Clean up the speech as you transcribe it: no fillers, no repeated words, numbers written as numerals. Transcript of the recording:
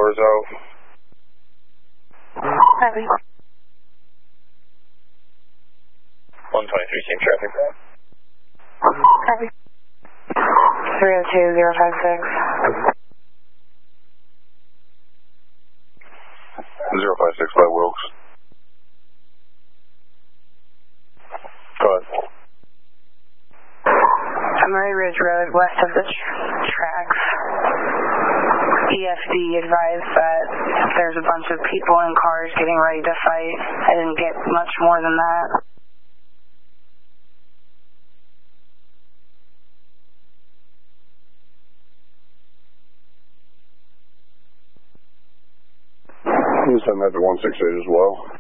doors out. Copy. 123, same traffic. Copy. 302056. 056 by Wilkes. Go ahead. Murray Ridge Road, west of the tracks. EFD advised that there's a bunch of people in cars getting ready to fight. I didn't get much more than that. You send that to 168 as well.